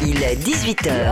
Lille, 18h.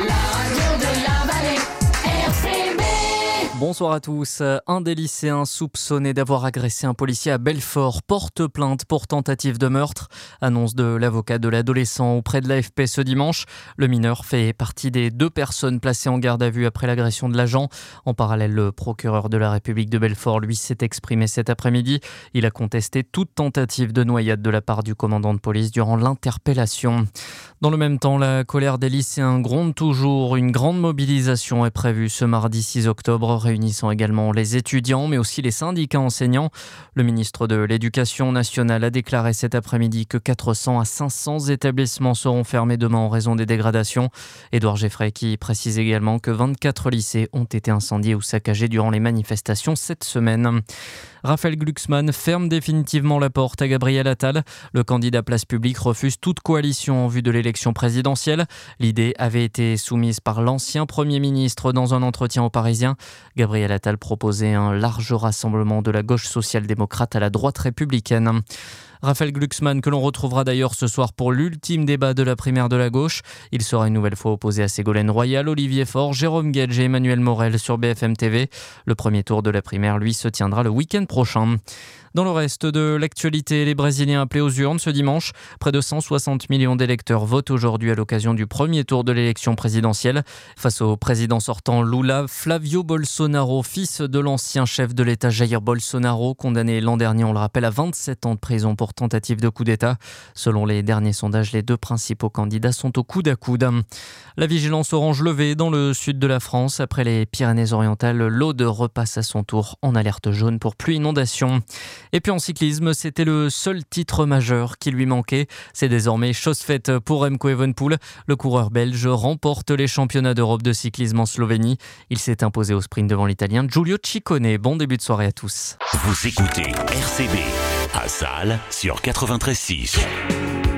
Bonsoir à tous. Un des lycéens soupçonné d'avoir agressé un policier à Belfort porte plainte pour tentative de meurtre. Annonce de l'avocat de l'adolescent auprès de l'AFP ce dimanche. Le mineur fait partie des 2 personnes placées en garde à vue après l'agression de l'agent. En parallèle, le procureur de la République de Belfort, lui, s'est exprimé cet après-midi. Il a contesté toute tentative de noyade de la part du commandant de police durant l'interpellation. Dans le même temps, la colère des lycéens gronde toujours. Une grande mobilisation est prévue ce mardi 6 octobre, réunissant également les étudiants, mais aussi les syndicats enseignants. Le ministre de l'Éducation nationale a déclaré cet après-midi que 400 à 500 établissements seront fermés demain en raison des dégradations. Édouard Geffray qui précise également que 24 lycées ont été incendiés ou saccagés durant les manifestations cette semaine. Raphaël Glucksmann ferme définitivement la porte à Gabriel Attal. Le candidat Place Publique refuse toute coalition en vue de l'élection présidentielle. L'idée avait été soumise par l'ancien Premier ministre dans un entretien aux Parisiens. Gabriel Attal proposait un large rassemblement de la gauche social-démocrate à la droite républicaine. Raphaël Glucksmann, que l'on retrouvera d'ailleurs ce soir pour l'ultime débat de la primaire de la gauche. Il sera une nouvelle fois opposé à Ségolène Royal, Olivier Faure, Jérôme Guedj et Emmanuel Morel sur BFM TV. Le premier tour de la primaire, lui, se tiendra le week-end prochain. Dans le reste de l'actualité, les Brésiliens appelés aux urnes ce dimanche. Près de 160 millions d'électeurs votent aujourd'hui à l'occasion du premier tour de l'élection présidentielle. Face au président sortant Lula, Flavio Bolsonaro, fils de l'ancien chef de l'État Jair Bolsonaro, condamné l'an dernier, on le rappelle, à 27 ans de prison pour tentative de coup d'État. Selon les derniers sondages, les 2 principaux candidats sont au coude à coude. La vigilance orange levée dans le sud de la France. Après les Pyrénées-Orientales, l'Aude repasse à son tour en alerte jaune pour pluie-inondation. Et puis en cyclisme, c'était le seul titre majeur qui lui manquait. C'est désormais chose faite pour Remco Evenepoel. Le coureur belge remporte les championnats d'Europe de cyclisme en Slovénie. Il s'est imposé au sprint devant l'Italien Giulio Ciccone. Bon début de soirée à tous. Vous écoutez RCB à Salles sur 93.6.